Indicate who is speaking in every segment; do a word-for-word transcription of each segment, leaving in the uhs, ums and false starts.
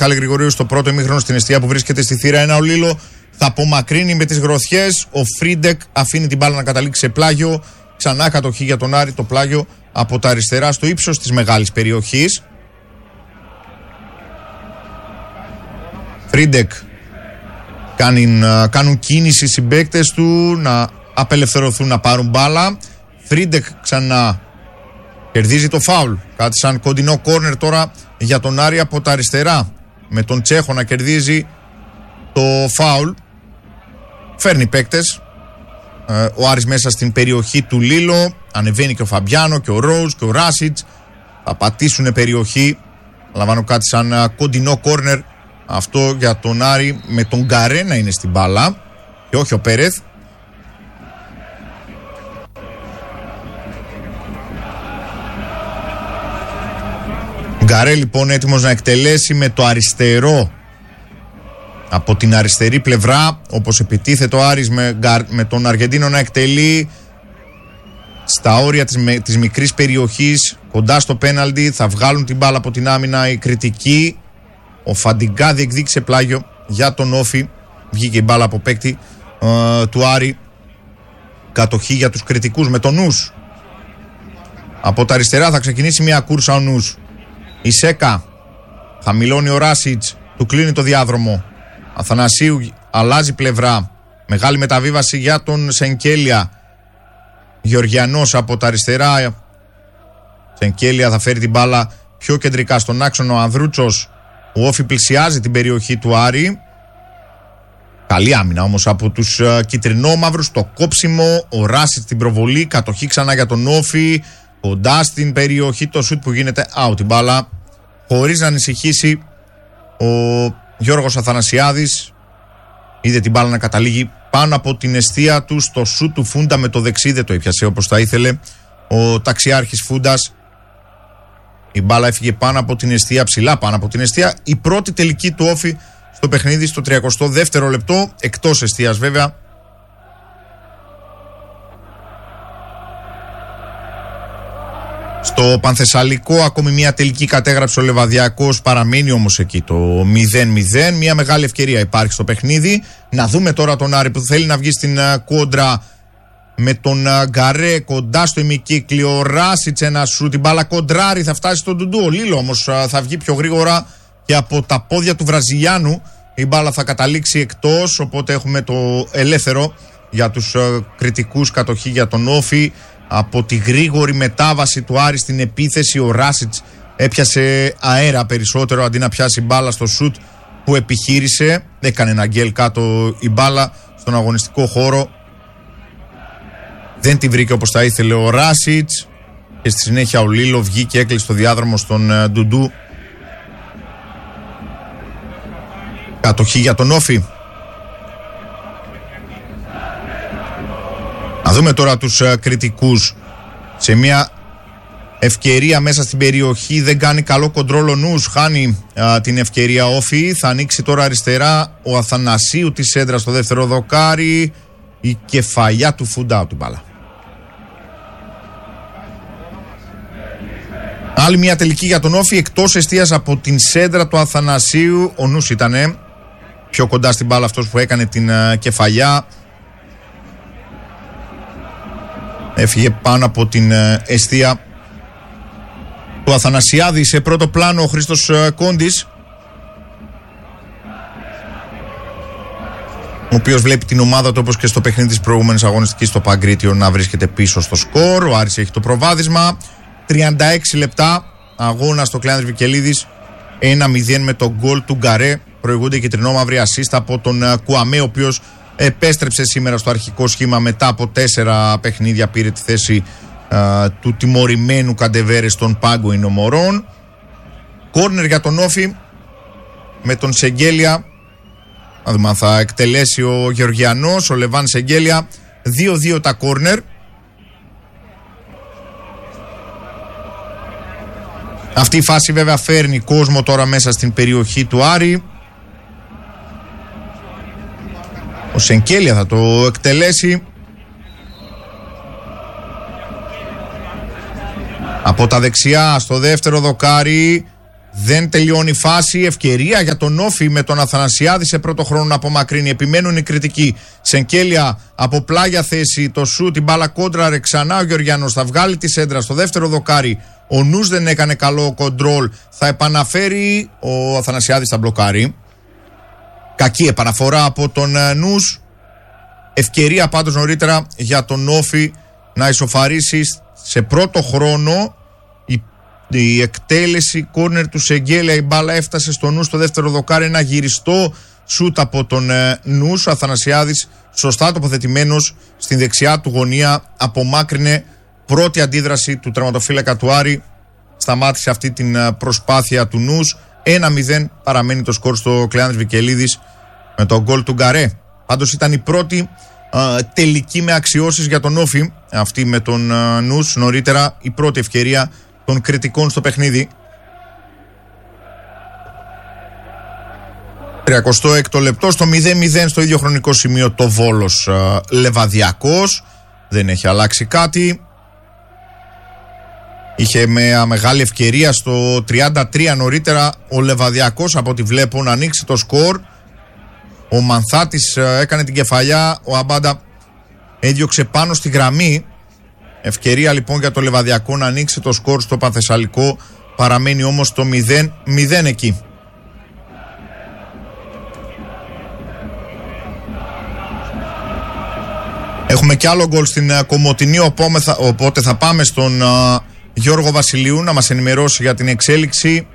Speaker 1: Μιχάλη Γρηγορίου στο πρώτο ημίχρονο στην εστία που βρίσκεται στη θύρα ένα. Ο Λίλο θα απομακρύνει με τις γροθιές. Ο Φρίντεκ αφήνει την μπάλα να καταλήξει σε πλάγιο. Ξανά κατοχή για τον Άρη, το πλάγιο από τα αριστερά στο ύψος της μεγάλης περιοχής. Φρίντεκ κάνουν, κάνουν κίνηση οι συμπαίκτες του να απελευθερωθούν να πάρουν μπάλα. Φρίντεκ ξανά κερδίζει το φάουλ. Κάτι σαν κοντινό κόρνερ τώρα για τον Άρη από τα αριστερά. Με τον Τσέχο να κερδίζει το φάουλ. Φέρνει παίκτες. Ε, ο Άρης μέσα στην περιοχή του Λίλο. Ανεβαίνει και ο Φαμπιάνο και ο Ρόουζ και ο Ράσιτς. Θα πατήσουν περιοχή. Λαμβάνω κάτι σαν κοντινό κόρνερ. Αυτό για τον Άρη με τον Γκαρέ να είναι στην μπάλα και όχι ο Πέρεθ. Γκαρέ λοιπόν έτοιμος να εκτελέσει με το αριστερό, από την αριστερή πλευρά, όπως επιτίθεται ο Άρης με, με τον Αργεντίνο να εκτελεί στα όρια της, με, της μικρής περιοχής κοντά στο πέναλτι. Θα βγάλουν την μπάλα από την άμυνα οι κριτικοί. Ο Φαντιγκά διεκδίκησε πλάγιο για τον Όφη. Βγήκε η μπάλα από παίκτη ε, του Άρη. Κατοχή για τους κριτικούς με τον Νους. Από τα αριστερά θα ξεκινήσει μια κούρσα ο Νους. Η Σέκα. Χαμηλώνει ο Ράσιτς. Του κλείνει το διάδρομο. Αθανασίου αλλάζει πλευρά. Μεγάλη μεταβίβαση για τον Σενκέλια. Γεωργιανός από τα αριστερά. Σενκέλια θα φέρει την μπάλα πιο κεντρικά στον άξονα. Ο Ανδρούτσος. Ο Όφη πλησιάζει την περιοχή του Άρη. Καλή άμυνα όμως από τους uh, κυτρινόμαυρους. Το κόψιμο, ο Ράσιτς στην προβολή. Κατοχή ξανά για τον Όφη. Κοντά στην περιοχή το σουτ που γίνεται out η μπάλα. Χωρίς να ανησυχήσει ο Γιώργος Αθανασιάδης. Είδε την μπάλα να καταλήγει πάνω από την εστία του. Στο σουτ του Φούντα με το δεξί δεν το έπιασε όπως θα ήθελε ο ταξιάρχης Φούντας. Η μπάλα έφυγε πάνω από την εστία, ψηλά πάνω από την εστία. Η πρώτη τελική του Όφη στο παιχνίδι στο τριακοστό δεύτερο λεπτό, εκτός εστίας βέβαια. Στο Πανθεσσαλικό ακόμη μια τελική κατέγραψε ο Λεβαδιακός, παραμένει όμως εκεί το μηδέν μηδέν. Μια μεγάλη ευκαιρία υπάρχει στο παιχνίδι. Να δούμε τώρα τον Άρη που θέλει να βγει στην κόντρα με τον Γκαρέ κοντά στο ημικύκλιο. Ράσιτς ένα σου, την μπάλα κοντράρει, θα φτάσει στον Ντουντού. Ο Λίλο όμως θα βγει πιο γρήγορα και από τα πόδια του Βραζιλιάνου η μπάλα θα καταλήξει εκτός. Οπότε έχουμε το ελεύθερο για τους κριτικούς, κατοχή για τον Όφη. Από τη γρήγορη μετάβαση του Άρη στην επίθεση, ο Ράσιτς έπιασε αέρα περισσότερο αντί να πιάσει μπάλα στο σουτ που επιχείρησε. Έκανε ένα γκέλ κάτω η μπάλα στον αγωνιστικό χώρο. Δεν τη βρήκε όπως θα ήθελε ο Ράσιτς και στη συνέχεια ο Λίλο βγήκε και έκλεισε το διάδρομο στον Ντουντού. Κατοχή για τον Όφη. Να δούμε τώρα τους uh, κριτικούς. Σε μια ευκαιρία μέσα στην περιοχή δεν κάνει καλό κοντρόλ ο Νους. Χάνει uh, την ευκαιρία Όφη. Θα ανοίξει τώρα αριστερά ο Αθανασίου τη σέντρα στο δεύτερο δοκάρι. Η κεφαλιά του Φούντα του μπάλα. Άλλη μια τελική για τον Όφη. Εκτός εστίας από την σέντρα του Αθανασίου. Ο Νους ήτανε πιο κοντά στην μπάλα αυτός που έκανε την uh, κεφαλιά. Έφυγε πάνω από την εστία του Αθανασιάδη. Σε πρώτο πλάνο ο Χρήστος Κόντης, ο οποίος βλέπει την ομάδα του όπως και στο παιχνίδι της προηγούμενης αγωνιστικής στο Παγκρίτιο να βρίσκεται πίσω στο σκορ. Ο Άρης έχει το προβάδισμα. τριάντα έξι λεπτά αγώνα στο Κλεάνδρης Βικελίδης. ένα μηδέν με τον γκολ του Γκαρέ. Προηγούνται και τρινόμαυρη ασίστα από τον Κουαμέ, ο οποίος επέστρεψε σήμερα στο αρχικό σχήμα μετά από τέσσερα παιχνίδια. Πήρε τη θέση α, του τιμωρημένου Καντεβέρε στον πάγκο Ινωμορών. Κόρνερ για τον Όφη με τον Σεγγέλια. Να δούμε αν θα εκτελέσει ο Γεωργιανός, ο Λεβάν Σεγγέλια. δύο δύο τα κόρνερ. Αυτή η φάση βέβαια φέρνει κόσμο τώρα μέσα στην περιοχή του Άρη. Ο Σενκέλια θα το εκτελέσει. Από τα δεξιά στο δεύτερο δοκάρι. Δεν τελειώνει η φάση. Ευκαιρία για τον Όφη με τον Αθανασιάδη σε πρώτο χρόνο να απομακρύνει. Επιμένουν οι κριτικοί. Σενκέλια από πλάγια θέση. Το σου, την μπάλα κόντραρε ξανά. Ο Γεωργιάνος θα βγάλει τη σέντρα στο δεύτερο δοκάρι. Ο Νους δεν έκανε καλό κοντρόλ. Θα επαναφέρει. Ο Αθανασιάδης θα μπλοκάρει. Κακή επαναφορά από τον Νους. Ευκαιρία πάντως νωρίτερα για τον Όφη να ισοφαρίσει σε πρώτο χρόνο. Η, η εκτέλεση κόρνερ του Σεγγέλια, η μπάλα έφτασε στο Νους στο δεύτερο δοκάρι, ένα γυριστό σούτ από τον ε, Νους. Ο Αθανασιάδης σωστά τοποθετημένος στην δεξιά του γωνία απομάκρυνε. Πρώτη αντίδραση του τερματοφύλακα του Άρη, σταμάτησε αυτή την ε, προσπάθεια του Νους. ένα μηδέν παραμένει το σκορ στο Κλεάνδρης Βικελίδης με τον γκολ του Γκαρέ. Πάντως ήταν η πρώτη Uh, τελική με αξιώσεις για τον Όφη, αυτή με τον uh, Νους. Νωρίτερα η πρώτη ευκαιρία των κριτικών στο παιχνίδι. τριακοστό έκτο λεπτό, στο μηδέν μηδέν στο ίδιο χρονικό σημείο το Βόλος uh, Λεβαδιακός. Δεν έχει αλλάξει κάτι. Είχε μια μεγάλη ευκαιρία στο τριάντα τρία νωρίτερα ο Λεβαδιακός, από ό,τι βλέπω, να ανοίξει το σκορ. Ο Μανθάτης έκανε την κεφαλιά, ο Αμπάντα έδιωξε πάνω στη γραμμή. Ευκαιρία λοιπόν για το Λεβαδιακό να ανοίξει το σκορ στο Πανθεσσαλικό. Παραμένει όμως το μηδέν μηδέν εκεί. Έχουμε κι άλλο γκολ στην Κομοτηνή, οπότε θα πάμε στον uh, Γιώργο Βασιλείου να μας ενημερώσει για την εξέλιξη.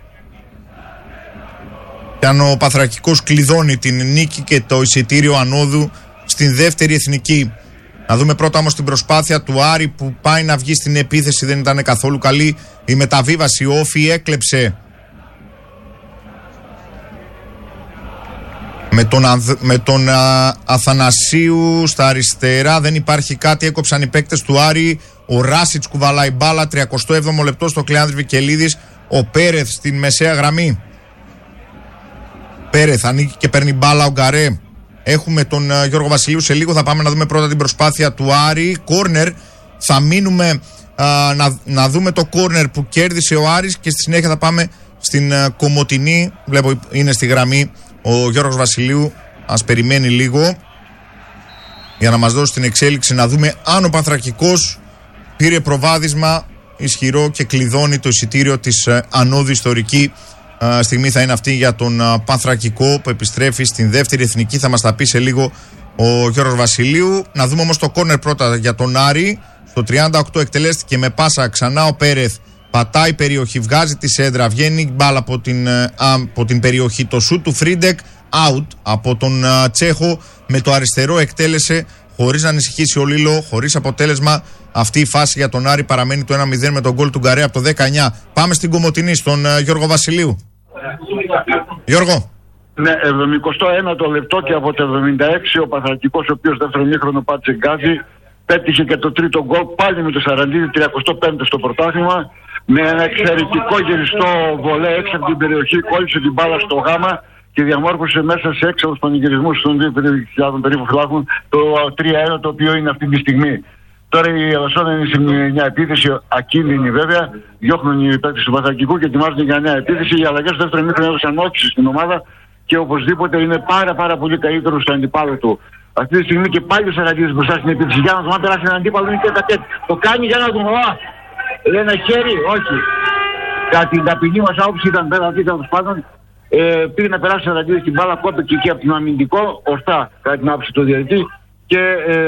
Speaker 1: Και αν ο Παθρακικός κλειδώνει την νίκη και το εισιτήριο ανόδου στην δεύτερη εθνική. Να δούμε πρώτα όμως την προσπάθεια του Άρη που πάει να βγει στην επίθεση. Δεν ήταν καθόλου καλή η μεταβίβαση. Ο Όφη έκλεψε με τον, με τον α, Αθανασίου στα αριστερά. Δεν υπάρχει κάτι, έκοψαν οι παίκτες του Άρη. Ο Ράσιτς κουβαλάει μπάλα. τριακοστό έβδομο λεπτό στο Κλεάνδρης Βικελίδης. Ο Πέρεθ στην μεσαία γραμμή. Πέρεθ ανοίγει και παίρνει μπάλα ο Γκαρέ. Έχουμε τον uh, Γιώργο Βασιλείου σε λίγο. Θα πάμε να δούμε πρώτα την προσπάθεια του Άρη. Κόρνερ. Θα μείνουμε uh, να, να δούμε το κόρνερ που κέρδισε ο Άρης και στη συνέχεια θα πάμε στην uh, Κομοτηνή. Βλέπω είναι στη γραμμή ο Γιώργος Βασιλείου. Ας περιμένει λίγο για να μας δώσει την εξέλιξη, να δούμε αν ο Πανθρακικός πήρε προβάδισμα ισχυρό και κλειδώνει το εισιτήριο της uh, ανώδου ιστορική. Uh, στιγμή θα είναι αυτή για τον uh, Πανθρακικό που επιστρέφει στην δεύτερη εθνική. Θα μας τα πει σε λίγο ο Γιώργος Βασιλείου. Να δούμε όμως το κόρνερ πρώτα για τον Άρη. Στο τριάντα οκτώ εκτελέστηκε με πάσα ξανά ο Πέρεθ. Πατάει περιοχή, βγάζει τη σέντρα, βγαίνει μπάλα από την, uh, από την περιοχή. Το σούτ του Φρίντεκ out από τον uh, Τσέχο. Με το αριστερό εκτέλεσε χωρίς να ανησυχήσει ο Λίλο, χωρίς αποτέλεσμα. Αυτή η φάση για τον Άρη παραμένει το ένα μηδέν με τον γκολ του Γκαρέ από το δεκαεννιά. Πάμε στην Κομοτηνή, στον uh, Γιώργο Βασιλείου. Γιώργο.
Speaker 2: Ναι, εβδομηκοστό ένατο λεπτό και από το εβδομήντα έξι ο Πανθρακικός, ο οποίος δεύτερο μήχρονο πάτησε γκάζι, πέτυχε και το τρίτο γκολ πάλι με το Σαραντίδη, τριακοστό πέμπτο στο πρωτάθλημα. Με ένα εξαιρετικό γυριστό βολέ έξω από την περιοχή, κόλλησε την μπάλα στο γάμα και διαμόρφωσε μέσα σε έξαλλους πανηγυρισμούς των δύο χιλιάδων περίπου φιλάθλων το τρία ένα, το οποίο είναι αυτή τη στιγμή. Τώρα η Ελασσόνα είναι σε μια επίθεση ακίνδυνη βέβαια. Διώχνουν οι παίκτες του Πανθρακικού και ετοιμάζονται για νέα επίθεση. Οι αλλαγές στο δεύτερο μήχρονο έδωσαν όθηση στην ομάδα και οπωσδήποτε είναι πάρα, πάρα πολύ καλύτερο στο αντιπάλο του. Αυτή τη στιγμή και πάλι ο Σαραντίδης μπροστά στην επίθεση. Για να δούμε αν περάσει έναν αντίπαλο είναι και κατέτ. Το κάνει για να δούμε. Ένα χέρι, όχι. Κατά την ταπεινή μας άποψη ήταν πέρα αυτή τέλος πάντων. Ε, πήγε να περάσει ο Σαραντίδης την μπάλα, κόπηκε εκεί από την αμυντικό, ορθά κατά την άποψη του διαιτητή. Και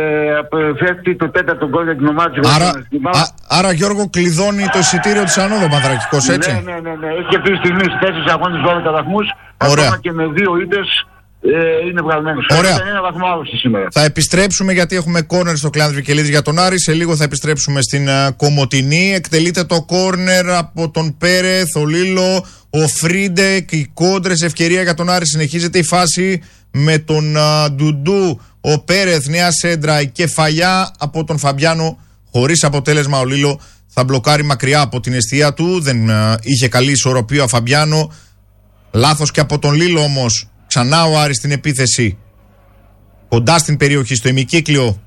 Speaker 2: ε, φεύγει το τέταρτο γκολ για την ομάδα της.
Speaker 1: Άρα, α, άρα Γιώργο κλειδώνει το εισιτήριο της ανώδου Πανθρακικός, έτσι.
Speaker 2: Ναι, ναι, ναι, ναι. Έχει αυτή τη στιγμή στις τέσσερις αγώνες δώδεκα βαθμούς. Ακόμα και με δύο ήττες ε, είναι βγαλμένος.
Speaker 1: Ωραία.
Speaker 2: Ένα βαθμό άλλωση σήμερα.
Speaker 1: Θα επιστρέψουμε γιατί έχουμε κόρνερ στο Κλεάνδρης Βικελίδης για τον Άρη. Σε λίγο θα επιστρέψουμε στην uh, Κομοτηνή. Εκτελείται το κόρνερ από τον Πέρεθ, ο Λίλο, ο Φρίντεκ. Οι κόντρες, ευκαιρία για τον Άρη. Συνεχίζεται η φάση με τον uh, Ντουντού. Ο Πέρεθ, νέα σέντρα, η κεφαλιά από τον Φαμπιάνο. Χωρίς αποτέλεσμα ο Λίλο θα μπλοκάρει μακριά από την εστία του. Δεν uh, είχε καλή ισορροπία ο Φαμπιάνο. Λάθος και από τον Λίλο όμως. Ξανά ο Άρης στην επίθεση. Κοντά στην περιοχή, στο ημικύκλιο.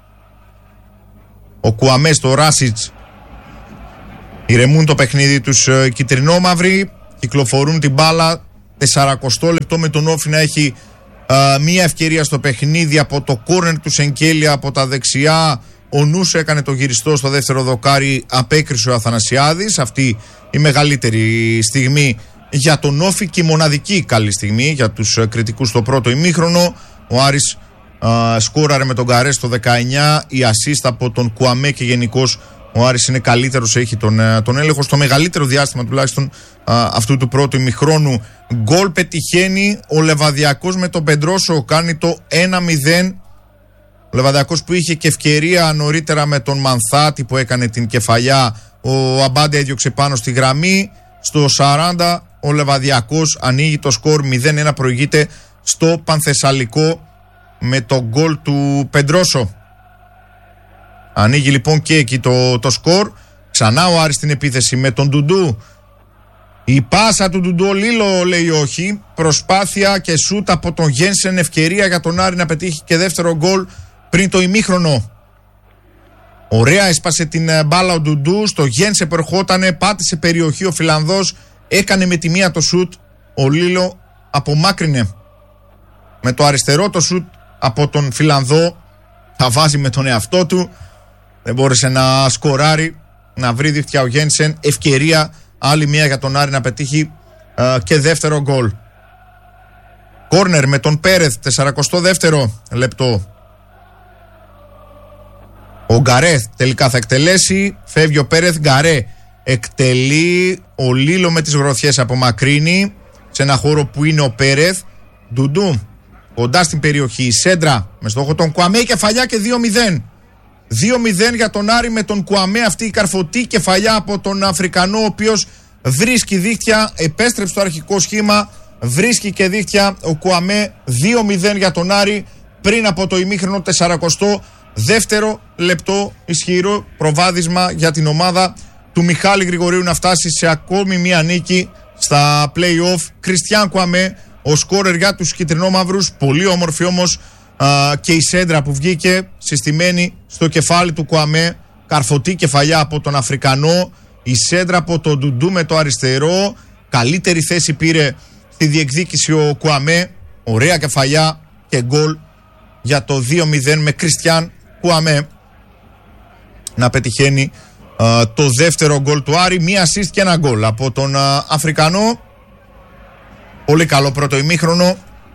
Speaker 1: Ο Κουαμέ, το Ράσιτς. Ηρεμούν το παιχνίδι τους uh, κυτρινόμαυροι. κυκλοφορούν την μπάλα. σαράντα λεπτό με τον Όφη να έχει α, μία ευκαιρία στο παιχνίδι από το κόρνερ του Σενκέλια από τα δεξιά. Ο Νούσο έκανε το γυριστό στο δεύτερο δοκάρι, απέκρισε ο Αθανασιάδης. Αυτή η μεγαλύτερη στιγμή για τον Όφη και η μοναδική καλή στιγμή για τους κριτικούς στο πρώτο ημίχρονο. Ο Άρης α, σκόραρε με τον Γκαρέ στο δεκαεννιά, η ασίστα από τον Κουαμέ και γενικώς ο Άρης είναι καλύτερος, έχει τον, τον έλεγχο στο μεγαλύτερο διάστημα τουλάχιστον α, αυτού του πρώτου ημιχρόνου. Γκολ πετυχαίνει ο Λεβαδιακός με τον Πεντρόσο, κάνει το ένα μηδέν. Ο Λεβαδιακός που είχε και ευκαιρία νωρίτερα με τον Μανθάτη που έκανε την κεφαλιά, ο Αμπάντε έδιωξε πάνω στη γραμμή. Στο σαράντα ο Λεβαδιακός ανοίγει το σκορ, μηδέν ένα προηγείται στο Πανθεσσαλικό με το γκολ του Πεντρόσο. Ανοίγει λοιπόν και εκεί το, το σκορ. Ξανά ο Άρης στην επίθεση με τον Ντουντού. Η πάσα του Ντουντού, ο Λίλο λέει όχι. Προσπάθεια και σούτ από τον Γένσεν. Ευκαιρία για τον Άρη να πετύχει και δεύτερο γκολ πριν το ημίχρονο. Ωραία έσπασε την μπάλα ο Ντουντού. Στο Γένσεν που ερχότανε, πάτησε περιοχή ο Φιλανδός. Έκανε με τη μία το σούτ. Ο Λίλο απομάκρυνε με το αριστερό το σούτ από τον Φιλανδό. Θα βάζει με τον εαυτό του. Δεν μπόρεσε να σκοράρει, να βρει δίχτυα ο Γένσεν. Ευκαιρία άλλη μία για τον Άρη να πετύχει α, και δεύτερο γκολ. Κόρνερ με τον Πέρεθ, σαράντα δεύτερο λεπτό. Ο Γκαρέ τελικά θα εκτελέσει. Φεύγει ο Πέρεθ, Γκαρέ εκτελεί. Ο Λίλο με τις γροθιές απομακρύνει σε ένα χώρο που είναι ο Πέρεθ. Ντουντού κοντά στην περιοχή, η σέντρα με στόχο τον Κουαμέ, κεφαλιά και δύο μηδέν. δύο μηδέν για τον Άρη με τον Κουαμέ, αυτή η καρφωτή κεφαλιά από τον Αφρικανό, ο οποίος βρίσκει δίχτυα, επέστρεψε στο αρχικό σχήμα, βρίσκει και δίχτυα ο Κουαμέ. Δύο μηδέν για τον Άρη πριν από το ημίχρονο, σαράντα δεύτερο λεπτό. Ισχυρό προβάδισμα για την ομάδα του Μιχάλη Γρηγορίου να φτάσει σε ακόμη μία νίκη στα play-off. Κριστιάν Κουαμέ, ο σκόρερ για τους κυτρινόμαυρους. Πολύ όμορφη όμως α, και η σέντρα που βγήκε συστημένη στο κεφάλι του Κουαμέ. Καρφωτή κεφαλιά από τον Αφρικανό. Η σέντρα από τον Ντουντού με το αριστερό. Καλύτερη θέση πήρε στη διεκδίκηση ο Κουαμέ. Ωραία κεφαλιά και γκολ για το δύο μηδέν με Κριστιάν Κουαμέ να πετυχαίνει α, το δεύτερο γκολ του Άρη. Μία assist και ένα γκολ από τον α, Αφρικανό. Πολύ καλό πρώτο ημίχρονο.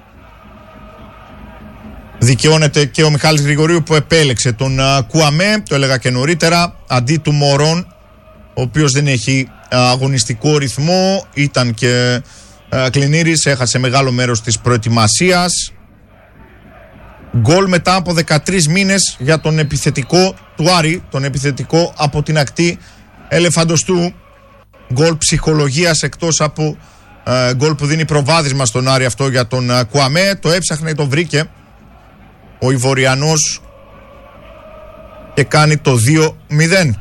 Speaker 1: Δικαιώνεται και ο Μιχάλης Γρηγορίου που επέλεξε τον α, Κουαμέ, το έλεγα και νωρίτερα, αντί του Μωρόν, ο οποίος δεν έχει α, αγωνιστικό ρυθμό. Ήταν και α, Κλινήρης, έχασε μεγάλο μέρος της προετοιμασίας. Γκολ μετά από δεκατρείς μήνες για τον επιθετικό του Άρη, τον επιθετικό από την ακτή Ελεφαντοστού. Γκολ ψυχολογίας εκτός από uh, γκολ που δίνει προβάδισμα στον Άρη αυτό για τον uh, Κουαμέ. Το έψαχνε, το βρήκε ο Ιβοριανός και κάνει το δύο μηδέν.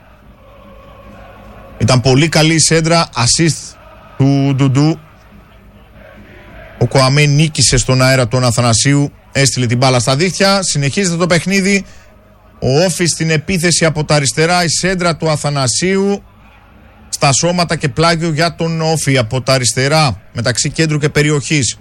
Speaker 1: Ήταν πολύ καλή η σέντρα, assist του Ντουντού. Ο Κουαμέ νίκησε στον αέρα τον Αθανασίου, έστειλε την μπάλα στα δίχτυα. Συνεχίζεται το παιχνίδι. Ο Όφης στην επίθεση από τα αριστερά, η σέντρα του Αθανασίου στα σώματα και πλάγιο για τον Όφη από τα αριστερά, μεταξύ κέντρου και περιοχής.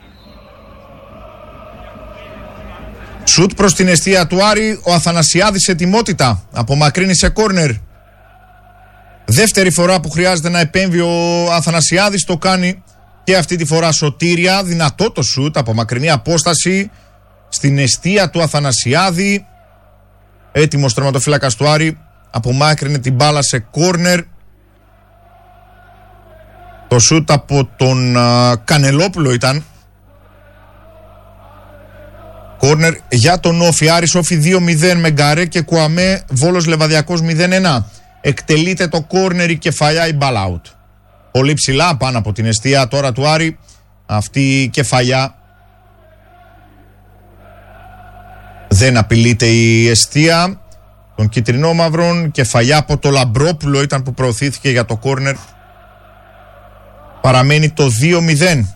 Speaker 1: Σουτ προς την εστία του Άρη, ο Αθανασιάδης σε ετοιμότητα, απομακρύνει σε κόρνερ. Δεύτερη φορά που χρειάζεται να επέμβει ο Αθανασιάδης, το κάνει και αυτή τη φορά σωτήρια. Δυνατό το σουτ από μακρινή απόσταση στην εστία του Αθανασιάδη. Έτοιμος τερματοφύλακας του Άρη, απομάκρυνε την μπάλα σε κόρνερ. Το σουτ από τον α, Κανελόπουλο ήταν. Κόρνερ για τον Όφη. Άρης Όφη δύο μηδέν με Γκαρέ και Κουαμέ. Βόλος Λεβαδιακός μηδέν ένα. Εκτελείται το κόρνερ, η κεφαλιά, η ball out. Πολύ ψηλά πάνω από την εστία τώρα του Άρη αυτή η κεφαλιά. Δεν απειλείται η εστία των κυτρινόμαυρων. Κεφαλιά από το Λαμπρόπουλο ήταν που προωθήθηκε για το κόρνερ. Παραμένει το δύο μηδέν.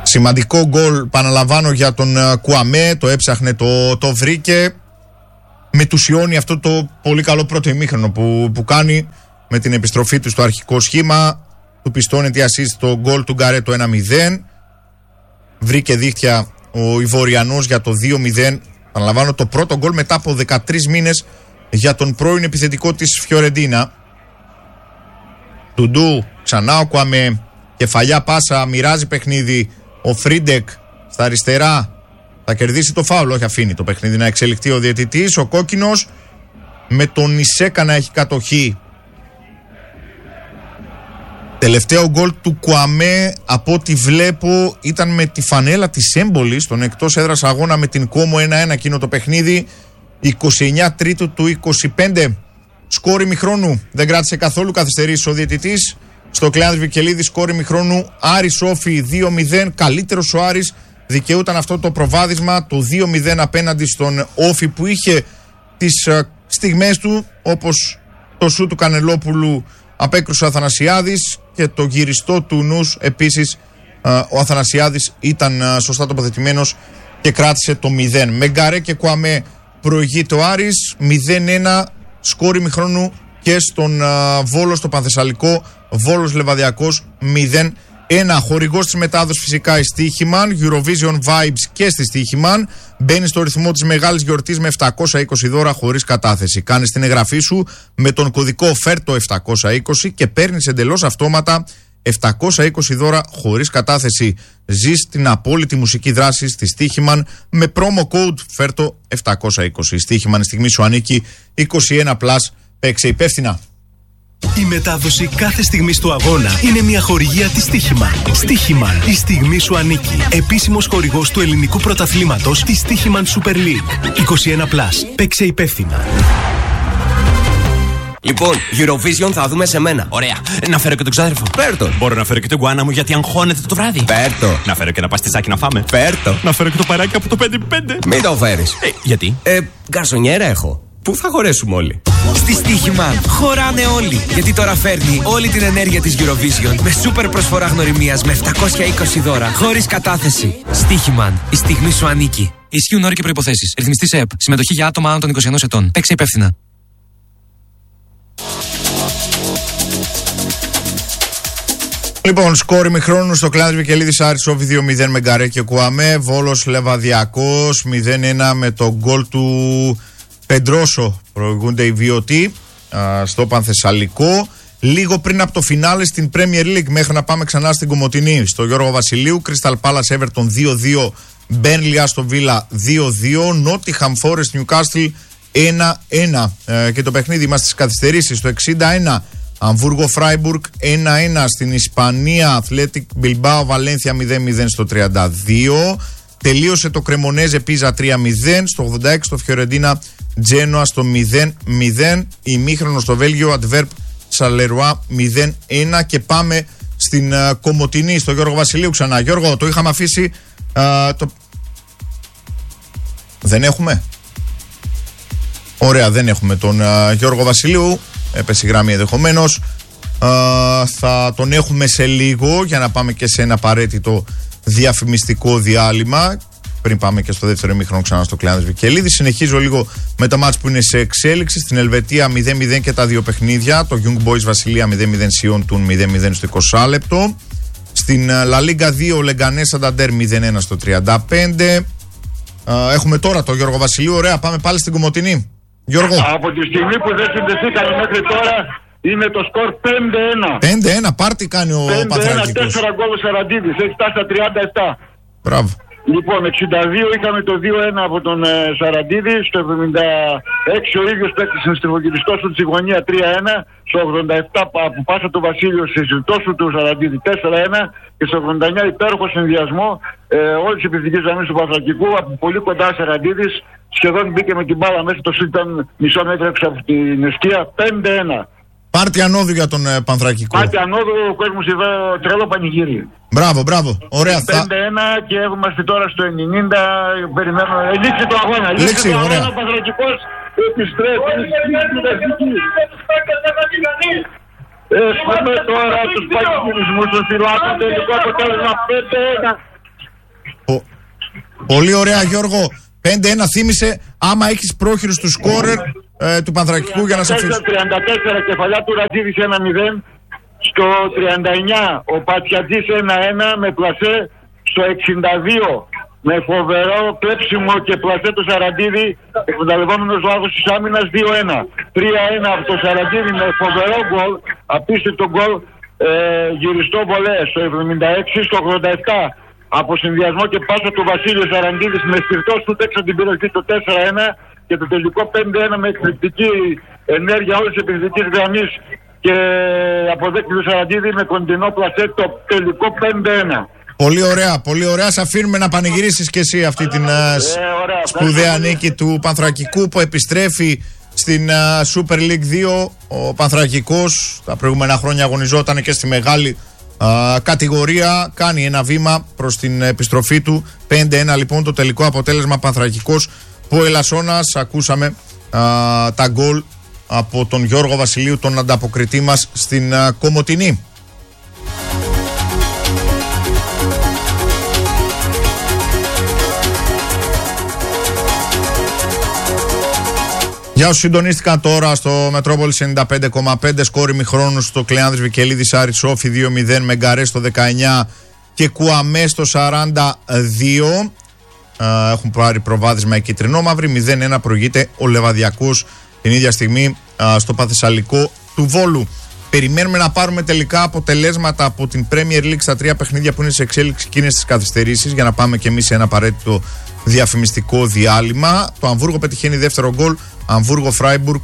Speaker 1: Σημαντικό γκολ, παραλαμβάνω, για τον Κουαμέ. Το έψαχνε, το, το βρήκε. μετουσιώνει αυτό το πολύ καλό πρώτο ημίχρονο που, που κάνει με την επιστροφή του στο αρχικό σχήμα. Του πιστώνει τη assist στο γκολ του Γκαρέ το ένα μηδέν. Βρήκε δίχτυα ο Ιβοριανός για το δύο μηδέν. Παραλαμβάνω, το πρώτο γκολ μετά από δεκατρείς μήνες για τον πρώην επιθετικό της Φιωρεντίνα. Τουντού, ξανά ο Κουαμέ, κεφαλιά πάσα, μοιράζει παιχνίδι. Ο Φρίντεκ στα αριστερά θα κερδίσει το φάουλ, όχι αφήνει το παιχνίδι να εξελιχθεί ο διαιτητής. Ο κόκκινος με τον Ισέκα να έχει κατοχή. Τελευταίο γκολ του Κουαμέ, από ό,τι βλέπω, ήταν με τη φανέλα της Έμπολης στον εκτός έδρας αγώνα με την Κόμο ένα ένα εκείνο το παιχνίδι. είκοσι εννέα Τρίτου του είκοσι πέντε. Σκόρ ημιχρόνου, δεν κράτησε καθόλου καθυστερήσεις ο διαιτητής. Στο Κλεάνδρης Βικελίδης, σκόρ ημιχρόνου Άρης Όφη δύο μηδέν. Καλύτερος ο Άρης, δικαιούταν αυτό το προβάδισμα, το δύο μηδέν απέναντι στον Όφη που είχε τις uh, στιγμές του, όπως το σου του Κανελόπουλου απέκρουσε ο Αθανασιάδης και το γυριστό του νους επίσης. Uh, ο Αθανασιάδης ήταν uh, σωστά τοποθετημένος και κράτησε το μηδέν. Με Γκαρέ και Κουαμέ προηγείται ο Άρης μηδέν ένα, σκόρ ημιχρόνου και στον uh, Βόλο, στο Πανθεσσαλικό. Βόλος Λεβαδιακός μηδέν ένα. Χορηγός της μετάδοσης φυσικά η Στίχημαν, Eurovision Vibes και στη Στίχημαν. Μπαίνει στο ρυθμό της μεγάλης γιορτής με επτακόσια είκοσι δώρα χωρίς κατάθεση. Κάνεις την εγγραφή σου με τον κωδικό φέρτο επτακόσια είκοσι και παίρνεις εντελώς αυτόματα επτακόσια είκοσι δώρα χωρίς κατάθεση. Ζεις την απόλυτη μουσική δράση στη Στίχημαν με promo code φέρτο επτακόσια είκοσι. Η Στίχημαν, η στιγμή σου ανήκει. είκοσι ένα πλας, παίξε υπεύθυνα.
Speaker 3: Η μετάδοση κάθε στιγμής του αγώνα είναι μια χορηγία της Στίχημαν. Στίχημαν, η στιγμή σου ανήκει. Επίσημος χορηγός του ελληνικού πρωταθλήματος της Στίχημαν Super League. είκοσι ένα πλας, παίξε υπεύθυνα.
Speaker 4: Λοιπόν, Eurovision θα δούμε σε μένα.
Speaker 5: Ωραία. Να φέρω και τον ξάδερφο.
Speaker 4: Πέρτο.
Speaker 5: Μπορώ να φέρω και τον γκουάνα μου γιατί αγχώνεται το βράδυ.
Speaker 4: Πέρτο.
Speaker 5: Να φέρω και ένα παστιτσάκι να φάμε.
Speaker 4: Πέρτο.
Speaker 5: Να φέρω και το παράκι από το πέντε πέντε.
Speaker 4: Μην το φέρεις.
Speaker 5: Ε, γιατί?
Speaker 4: Ε, γκαρσονιέρα έχω. Πού θα χωρέσουμε όλοι?
Speaker 6: Στη Στίχημαν χωράνε όλοι. Γιατί τώρα φέρνει όλη την ενέργεια της Eurovision με σούπερ προσφορά γνωριμίας με επτακόσια είκοσι δώρα χωρίς κατάθεση. Στίχημαν, η στιγμή σου ανήκει. Ισχύουν όροι και προϋποθέσεις. Ρυθμιστής ΕΕΠ. Συμμετοχή για άτομα άνω των είκοσι ενός ετών. Παίξε υπεύθυνα.
Speaker 1: Λοιπόν, σκόρ ημιχρόνου στο Κλεάνδρης Βικελίδης, Άρης Όφη δύο μηδέν με Γκαρέ και Κουαμέ. Βόλος Λεβαδιακός μηδέν ένα με το γκολ του Πεντρόσο. Προηγούνται οι βιωτοί στο Πανθεσσαλικό. Λίγο πριν από το φινάλε στην Premier League, μέχρι να πάμε ξανά στην Κομοτηνή. Στο Γιώργο Βασιλείου, Crystal Palace Everton δύο δύο, Burnley Aston Villa δύο δύο, Nottingham Forest Newcastle ένα ένα. Ε, και το παιχνίδι μας στις καθυστερήσεις στο εξήντα ένα. Αμβούργο Φράιμπουργκ ένα ένα. Στην Ισπανία Athletic Bilbao Valencia μηδέν μηδέν στο τριάντα δύο. Τελείωσε το Κρεμονέζε Πίζα τρία μηδέν. Στο ογδόντα έξι το Φιωρεντίνα Τζένοα στο μηδέν μηδέν. Ημίχρονο στο Βέλγιο Αντβέρπ Σαλερουά μηδέν ένα. Και πάμε στην uh, Κομοτηνή, στο Γιώργο Βασιλείου ξανά. Γιώργο, το είχαμε αφήσει. Uh, το... Δεν έχουμε. Ωραία, δεν έχουμε τον uh, Γιώργο Βασιλείου. Έπεσε η γραμμή ενδεχομένως. Uh, θα τον έχουμε σε λίγο για να πάμε και σε ένα απαραίτητο διαφημιστικό διάλειμμα. Πριν πάμε και στο δεύτερο ημίχρονο ξανά στο Κλεάνδρης Βικελίδη. Συνεχίζω λίγο με τα μάτς που είναι σε εξέλιξη. Στην Ελβετία μηδέν μηδέν και τα δύο παιχνίδια. Το Young Boys Βασιλεία μηδέν μηδέν Σιόν Τουν μηδέν μηδέν στο είκοσι λεπτό. Στην La Liga δύο Λεγκανές Σανταντέρ μηδέν ένα στο τριάντα πέντε. Uh, έχουμε τώρα το Γιώργο Βασιλείου. Ωραία, πάμε πάλι στην Κομοτηνή. Γιώργο.
Speaker 2: Από τη στιγμή που δεν συνδεθήκαμε μέχρι τώρα είναι το σκορ πέντε ένα.
Speaker 1: πέντε ένα, πάρτι κάνει ο Πανθρακικός.
Speaker 2: πέντε ένα, τέσσερα γκολ ο Σαραντίδης, έχει φτάσει στα τριάντα επτά.
Speaker 1: Μπράβο.
Speaker 2: Λοιπόν, εξήντα δύο είχαμε το δύο ένα από τον ε, Σαραντίδη, στο εβδομήντα έξι ο ίδιος παίκτης συνστριβογυριστός του της γωνία τρία ένα, στο ογδόντα επτά που πάσα το Βασίλειο συζητός του Σαραντίδη τέσσερα ένα και στο ογδόντα εννιά υπέροχο συνδυασμό ε, όλης της επιθετικής γραμμής του Πανθρακικού από πολύ κοντά Σαραντίδης, σχεδόν μπήκε με την μπάλα μέσα, το σούτ ήταν μισό μέτρο έξω από την εστία. Πέντε ένα.
Speaker 1: Πάρτι ανόδου για τον ε, Πανθρακικό.
Speaker 2: Πάρτι ανόδου, ο κόσμος εδώ τρελό πανηγύρι.
Speaker 1: Μπράβο, μπράβο. Ωραία.
Speaker 2: πέντε ένα και είμαστε τώρα στο ενενήντα. Περιμένω. Ε, λήξει το αγώνα. Λήξει,
Speaker 1: λήξει
Speaker 2: το
Speaker 1: ωραία.
Speaker 2: αγώνα. Ο Πανθρακικός επιστρέφει. Έχουμε τώρα τους πανηγυρισμούς του Φιλάτου. Τελικό αποτέλεσμα πέντε ένα.
Speaker 1: Πολύ ωραία, Γιώργο. πέντε ένα θύμισε, άμα έχεις πρόχειρους του σκόρερ ε, του Πανθρακικού για να σε αφήσω.
Speaker 2: τριάντα τέσσερα κεφαλιά του Ραντίδης ένα μηδέν. Στο τριάντα εννιά ο Πατσιατζής ένα ένα με πλασέ. Στο εξήντα δύο με φοβερό κλέψιμο και πλασέ το Σαραντίδη, εκμεταλλευόμενος λάθος της άμυνας δύο ένα. τρία ένα από το Σαραντίδη με φοβερό γκολ, απίστευτο γκολ, ε, γυριστό βολέ στο εβδομήντα έξι. Στο ογδόντα επτά από συνδυασμό και πάσα του Βασίλειο Σαραντίδης με σφιχτό σουτ έξω την περιοχή το τέσσερα ένα και το τελικό πέντε ένα με εκπληκτική ενέργεια όλης της επιθετικής γραμμής και αποδέκτη του Σαραντίδη με κοντινό πλασέ το τελικό πέντε ένα.
Speaker 1: Πολύ ωραία, πολύ ωραία. Σε αφήνουμε να πανηγυρίσεις και εσύ αυτή την uh, σπουδαία νίκη του Πανθρακικού που επιστρέφει στην uh, Super League δύο. Ο Πανθρακικός τα προηγούμενα χρόνια αγωνιζόταν και στη μεγάλη uh, κατηγορία. Κάνει ένα βήμα προς την επιστροφή του. πέντε ένα λοιπόν το τελικό αποτέλεσμα. Πανθρακικός Ποελασσόνας. Ακούσαμε uh, τα γκολ από τον Γιώργο Βασιλείου, τον ανταποκριτή μας στην uh, Κομοτηνή. Για όσους συντονίστηκαν τώρα στο Μετρόπολης ενενήντα πέντε κόμμα πέντε, σκόρ ημιχρόνου στο Κλεάνδρης Βικελίδης Άρης Όφη δύο μηδέν, Μεγκαρέ στο δεκαεννιά και Κουαμέ στο σαράντα δύο. Έχουν πάρει προβάδισμα οι κυτρινόμαυροι. μηδέν ένα προηγείται ο Λεβαδιακός την ίδια στιγμή στο Παθεσσαλικό του Βόλου. Περιμένουμε να πάρουμε τελικά αποτελέσματα από την Premier League στα τρία παιχνίδια που είναι σε εξέλιξη εκείνες τις καθυστερήσεις, για να πάμε και εμείς σε ένα απαραίτητο διαφημιστικό διάλειμμα. Το Αμβούργο πετυχαίνει δεύτερο γκολ. Αμβούργο Φράιμπουργκ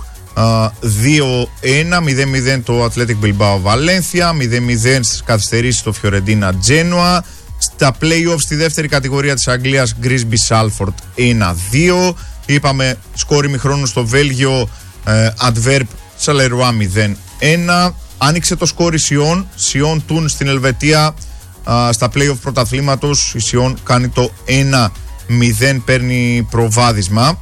Speaker 1: δύο ένα, μηδέν μηδέν το Athletic Bilbao Βαλένθια, μηδέν μηδέν στις καθυστερήσεις το Φιωρεντίνα Τζένοα. Στα play-off στη δεύτερη κατηγορία της Αγγλίας Γκρίσμπι Σάλφορντ ένα δύο. Είπαμε σκόρ ημιχρόνου στο Βέλγιο, Αντβέρπ Σαλερουά μηδέν ένα. Άνοιξε το σκόρ η Σιόν, Σιόν Τούν στην Ελβετία. Α, στα play-off πρωταθλήματος η Σιόν κάνει το ένα μηδέν, παίρνει προβάδισμα.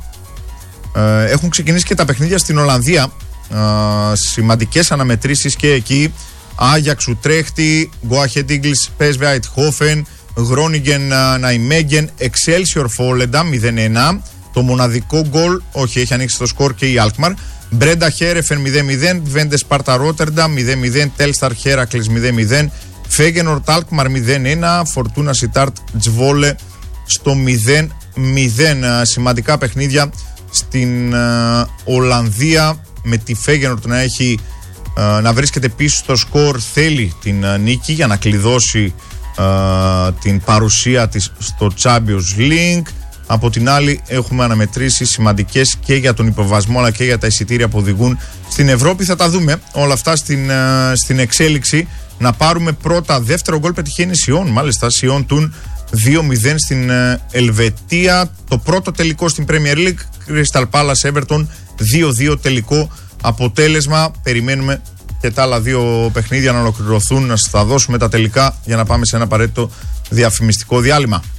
Speaker 1: Ε, έχουν ξεκινήσει και τα παιχνίδια στην Ολλανδία. Ε, σημαντικές αναμετρήσεις και εκεί. Άγιαξ Ουτρέχτη, Go Ahead Eagles πι ες βι Eindhoven, Groningen Nijmegen, Excelsior Volendam μηδέν ένα. Το μοναδικό γκολ, όχι, έχει ανοίξει το σκορ και η Alkmaar. Μπρέντα Χέρεφεν μηδέν μηδέν, Βέντε Σπάρτα Ρότερνταμ μηδέν μηδέν, Τέλσταρ Χέρακλης μηδέν μηδέν, Φέγενορτ Alkmaar μηδέν ένα, Φορτούνα Σιτάρτ Τζβόλε στο μηδέν μηδέν. Σημαντικά παιχνίδια στην uh, Ολλανδία, με τη Φέγενορτ να έχει uh, να βρίσκεται πίσω στο σκορ, θέλει την uh, νίκη για να κλειδώσει uh, την παρουσία της στο Champions League. Από την άλλη έχουμε αναμετρήσεις σημαντικές και για τον υποβασμό αλλά και για τα εισιτήρια που οδηγούν στην Ευρώπη. Θα τα δούμε όλα αυτά στην, uh, στην εξέλιξη. Να πάρουμε πρώτα δεύτερο γκολ πετυχαίνει Σιόν, μάλιστα Σιόν Τούν δύο μηδέν στην Ελβετία. Το πρώτο τελικό στην Premier League, Crystal Palace Everton δύο δύο τελικό αποτέλεσμα. Περιμένουμε και τα άλλα δύο παιχνίδια να ολοκληρωθούν, να σας τα δώσουμε τα τελικά για να πάμε σε ένα απαραίτητο διαφημιστικό διάλειμμα.